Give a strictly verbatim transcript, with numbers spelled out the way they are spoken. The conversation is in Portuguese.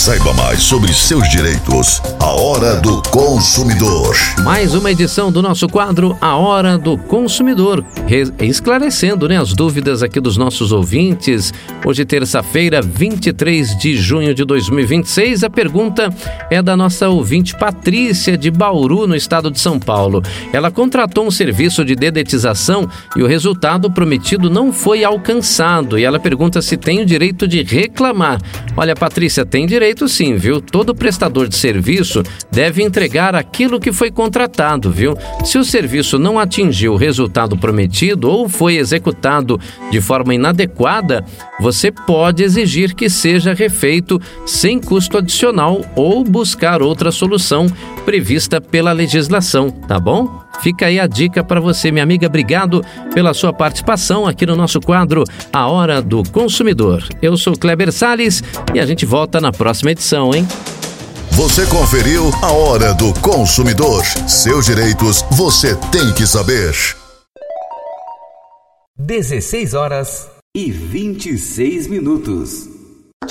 Saiba mais sobre seus direitos. A Hora do Consumidor. Mais uma edição do nosso quadro A Hora do Consumidor, Re- esclarecendo, né, as dúvidas aqui dos nossos ouvintes. Hoje, terça-feira, vinte e três de junho de dois mil e vinte e seis, a pergunta é da nossa ouvinte Patrícia, de Bauru, no estado de São Paulo. Ela contratou um serviço de dedetização e o resultado prometido não foi alcançado, e ela pergunta se tem o direito de reclamar. Olha, Patrícia, tem direito sim, viu? Todo prestador de serviço deve entregar aquilo que foi contratado, viu? Se o serviço não atingiu o resultado prometido ou foi executado de forma inadequada, você pode exigir que seja refeito sem custo adicional ou buscar outra solução prevista pela legislação, tá bom? Fica aí a dica para você, minha amiga. Obrigado pela sua participação aqui no nosso quadro A Hora do Consumidor. Eu sou Kleber Salles e a gente volta na próxima edição, hein? Você conferiu A Hora do Consumidor. Seus direitos você tem que saber. dezesseis horas e vinte e seis minutos.